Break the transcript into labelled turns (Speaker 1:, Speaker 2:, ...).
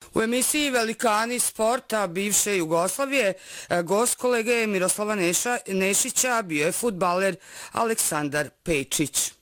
Speaker 1: U emisiji Velikani sporta bivše Jugoslavije gost kolege Miroslava Nešića bio je fudbaler Aleksandar Pejčić.